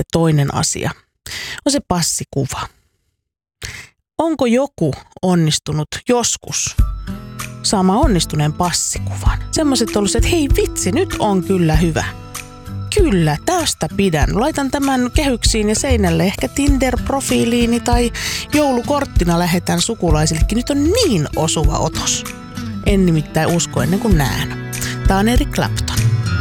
se toinen asia on se passikuva. Onko joku onnistunut joskus saamaan onnistuneen passikuvan? Semmoiset ollut, että hei vitsi, nyt on kyllä hyvä. Kyllä, tästä pidän. Laitan tämän kehyksiin ja seinälle, ehkä Tinder-profiiliini tai joulukorttina lähetän sukulaisillekin. Nyt on niin osuva otos. En nimittäin usko ennen kuin näen. Tää on Eric Clapton.